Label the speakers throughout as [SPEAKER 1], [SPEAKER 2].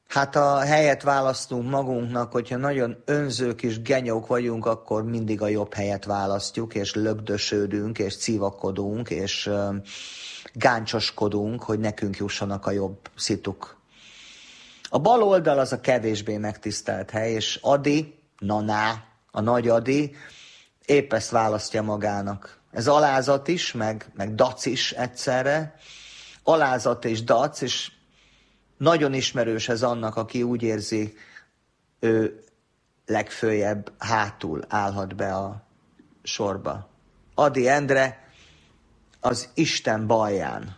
[SPEAKER 1] Hát a helyet választunk magunknak, hogyha nagyon önzők és genyók vagyunk, akkor mindig a jobb helyet választjuk, és lögdösödünk, és civakodunk, és gáncoskodunk, hogy nekünk jussanak a jobb szituk. A bal oldal az a kevésbé megtisztelt hely, és Adi, Naná, a nagy Adi épp ezt választja magának. Ez alázat is, meg dac is egyszerre. Alázat és dac, és nagyon ismerős ez annak, aki úgy érzi, ő legföljebb hátul állhat be a sorba. Adi Endre az Isten balján.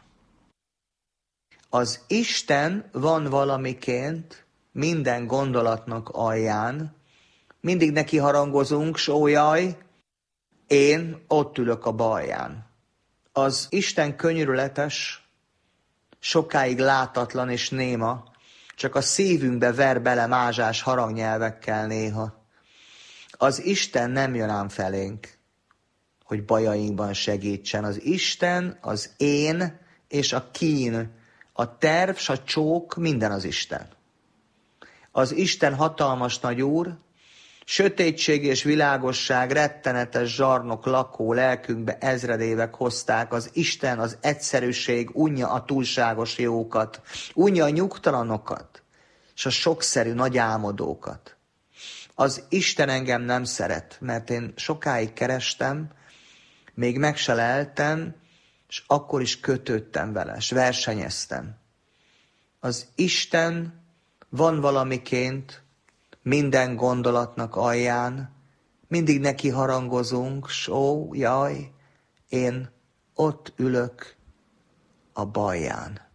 [SPEAKER 1] Az Isten van valamiként minden gondolatnak alján, mindig neki harangozunk, sójaj, én ott ülök a balján. Az Isten könyörületes, sokáig látatlan és néma, csak a szívünkbe ver bele mázsás harangnyelvekkel néha. Az Isten nem jön ám felénk, hogy bajainkban segítsen. Az Isten, az én és a kín, a terv s a csók, minden az Isten. Az Isten hatalmas nagy úr, sötétség és világosság, rettenetes zsarnok lakó lelkünkbe ezredévek hozták. Az Isten, az egyszerűség unja a túlságos jókat, unja a nyugtalanokat, és a sokszerű nagy álmodókat. Az Isten engem nem szeret, mert én sokáig kerestem, még meg se leltem, és akkor is kötődtem vele, és versenyeztem. Az Isten van valamiként minden gondolatnak alján, mindig neki harangozunk, s ó, jaj, én ott ülök a balján.